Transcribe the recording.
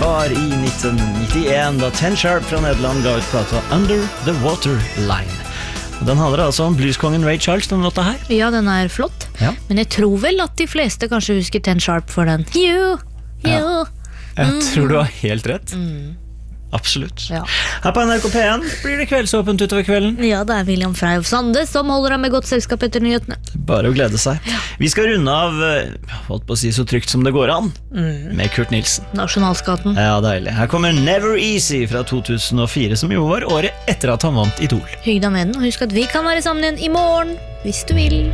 var i 1991 da Ten Sharp fra Nederland ga ut plata Under the Water Line. Og den handler altså om blueskongen Ray Charles, den låta her. Ja, den er flott. Ja. Men jeg tror vel at de fleste kanskje husker Ten Sharp for den. You. Jeg tror du har helt rett. Absolutt. Ja. Her på NRK P1 blir det kveldsåpent utover kvelden. Ja, det er William Frey of Sande som holder deg med godt selskap etter nyhetene. Bare å glede seg. Vi skal runde av, holdt på å si så trygt som det går an, med Kurt Nilsen. Nasjonalskatten. Ja, deilig. Her kommer Never Easy fra 2004, som jo var året etter at han vant Idol. Hygg deg med den, og husk at vi kan være sammen igjen i morgen, hvis du vil.